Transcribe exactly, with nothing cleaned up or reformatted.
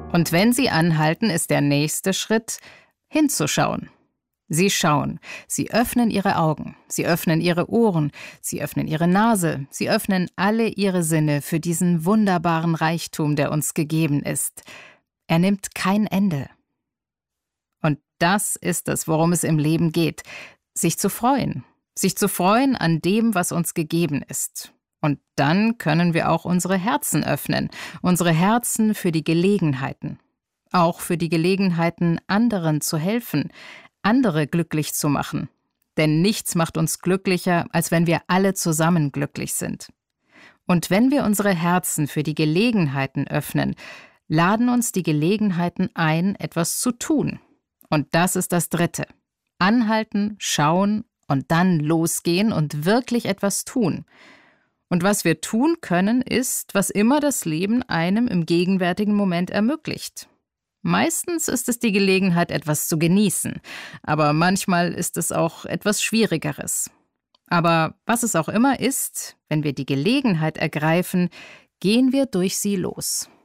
Und wenn sie anhalten, ist der nächste Schritt, hinzuschauen. Sie schauen, sie öffnen ihre Augen, sie öffnen ihre Ohren, sie öffnen ihre Nase, sie öffnen alle ihre Sinne für diesen wunderbaren Reichtum, der uns gegeben ist. Er nimmt kein Ende. Und das ist es, worum es im Leben geht, sich zu freuen, sich zu freuen an dem, was uns gegeben ist. Und dann können wir auch unsere Herzen öffnen, unsere Herzen für die Gelegenheiten. Auch für die Gelegenheiten, anderen zu helfen, andere glücklich zu machen. Denn nichts macht uns glücklicher, als wenn wir alle zusammen glücklich sind. Und wenn wir unsere Herzen für die Gelegenheiten öffnen, laden uns die Gelegenheiten ein, etwas zu tun. Und das ist das Dritte. Anhalten, schauen und dann losgehen und wirklich etwas tun. Und was wir tun können, ist, was immer das Leben einem im gegenwärtigen Moment ermöglicht. Meistens ist es die Gelegenheit, etwas zu genießen, aber manchmal ist es auch etwas Schwierigeres. Aber was es auch immer ist, wenn wir die Gelegenheit ergreifen, gehen wir durch sie los.